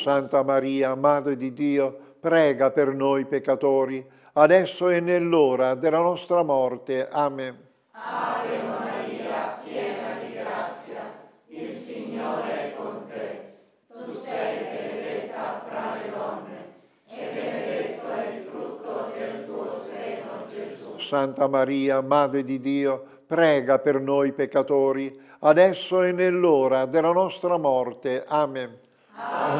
Santa Maria, Madre di Dio, prega per noi peccatori, adesso e nell'ora della nostra morte. Amen. Ave Maria, piena di grazia, il Signore è con te. Tu sei benedetta fra le donne, e benedetto è il frutto del tuo seno, Gesù. Santa Maria, Madre di Dio, prega per noi peccatori, adesso e nell'ora della nostra morte. Amen. Ave